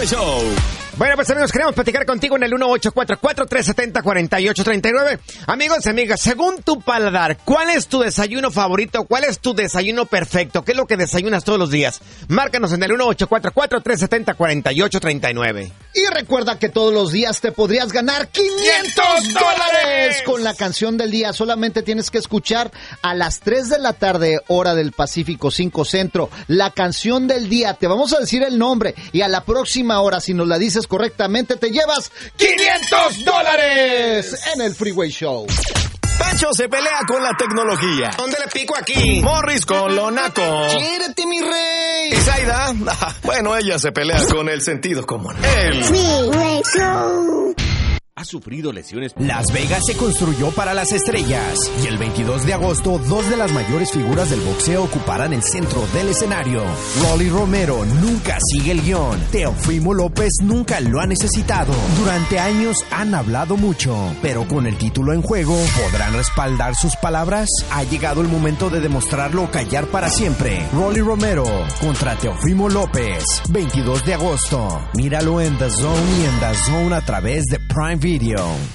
Freeway Show. Bueno, pues amigos, queremos platicar contigo en el 1844-370-4839. Amigos y amigas, según tu paladar, ¿cuál es tu desayuno favorito? ¿Cuál es tu desayuno perfecto? ¿Qué es lo que desayunas todos los días? Márcanos en el 1844-370-4839. Y recuerda que todos los días te podrías ganar $500 con la canción del día. Solamente tienes que escuchar a las 3 de la tarde, hora del Pacífico, 5 Centro, la canción del día. Te vamos a decir el nombre y a la próxima hora, si nos la dices correctamente, te llevas $500 en el Freeway Show. Pancho se pelea con la tecnología. ¿Dónde le pico aquí? Morris con lo naco. ¡Quiérete, mi rey! Y Zaida, bueno, ella se pelea con el sentido común. El Freeway Show. ¿Ha sufrido lesiones? Las Vegas se construyó para las estrellas y el 22 de agosto dos de las mayores figuras del boxeo ocuparán el centro del escenario. Rolly Romero nunca sigue el guión. Teofimo López nunca lo ha necesitado. Durante años han hablado mucho, pero con el título en juego, ¿podrán respaldar sus palabras? Ha llegado el momento de demostrarlo o callar para siempre. Rolly Romero contra Teofimo López, 22 de agosto. Míralo en The Zone y en The Zone a través de Prime Video.